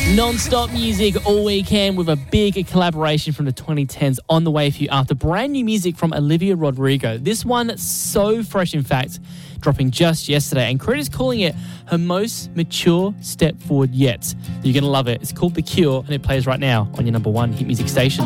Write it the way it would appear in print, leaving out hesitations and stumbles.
Non-stop music all weekend with a big collaboration from the 2010s on the way for you after brand new music from Olivia Rodrigo. This one, so fresh in fact, dropping just yesterday, and Crit is calling it her most mature step forward yet. You're going to love it. It's called The Cure, and it plays right now on your number one hit music station.